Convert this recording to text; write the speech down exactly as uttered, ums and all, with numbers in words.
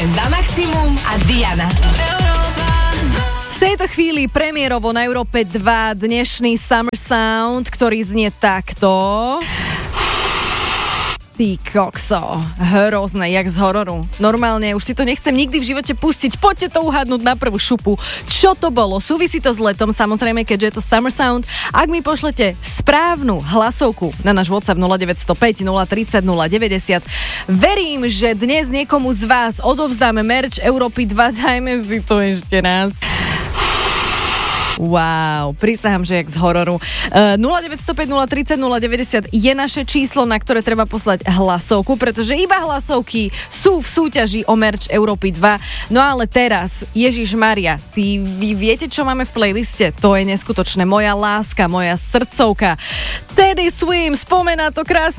Víkend na maximum a Diana. V tejto chvíli premiérovo na Európe dva dnešný Summer Sound, ktorý znie takto. Ty kokso, hrozné, jak z hororu. Normálne, už si to nechcem nikdy v živote pustiť. Poďte to uhadnúť na prvú šupu. Čo to bolo? Súvisí to s letom, samozrejme, keďže je to Summer Sound. Ak mi pošlete správnu hlasovku na náš WhatsApp nula deväť nula päť, nula tri nula, nula deväťdesiat, verím, že dnes niekomu z vás odovzdáme merch Európy dva. Dajme si to ešte raz. Wow, prisahám, že jak z hororu. Uh, nula deväť nula päť, nula tri nula, nula deväťdesiat je naše číslo, na ktoré treba poslať hlasovku, pretože iba hlasovky sú v súťaži o merch Európy dva. No ale teraz, Ježišmaria, ty, vy viete, čo máme v playliste? To je neskutočné. Moja láska, moja srdcovka. Teddy Swim, spomená to krásne